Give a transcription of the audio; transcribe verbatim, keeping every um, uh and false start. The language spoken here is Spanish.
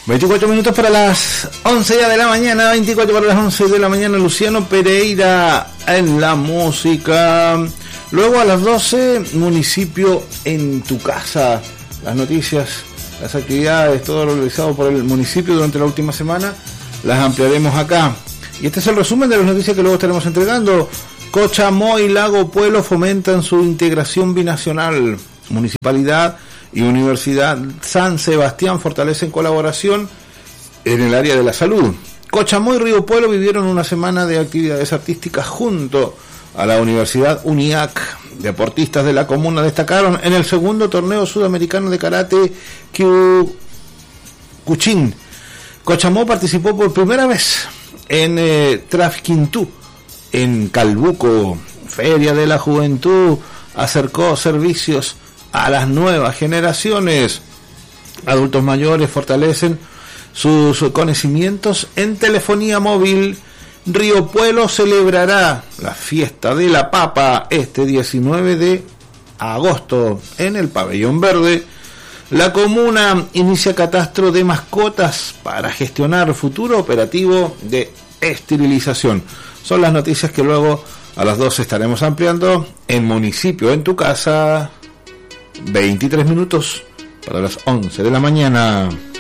veinticuatro minutos para las once ya de la mañana, veinticuatro para las once de la mañana, Luciano Pereira en la música. Luego a las doce, municipio en tu casa. Las noticias, las actividades, todo lo realizado por el municipio durante la última semana, las ampliaremos acá. Y este es el resumen de las noticias que luego estaremos entregando. Cochamó y Lago Puelo fomentan su integración binacional. Municipalidad y Universidad San Sebastián fortalecen colaboración en el área de la salud. Cochamó y Río Puelo vivieron una semana de actividades artísticas junto a la Universidad UNIAC. Deportistas de la comuna destacaron en el segundo torneo sudamericano de karate Kyokushin. Cochamó participó por primera vez en eh, Trafquintú, en Calbuco. Feria de la Juventud acercó servicios a las nuevas generaciones. Adultos mayores fortalecen sus conocimientos en telefonía móvil. Río Puelo celebrará la fiesta de la papa este diecinueve de agosto en el Pabellón Verde. La comuna inicia catastro de mascotas para gestionar futuro operativo de esterilización. Son las noticias que luego a las doce estaremos ampliando en Municipio en tu casa. veintitrés minutos para las once de la mañana.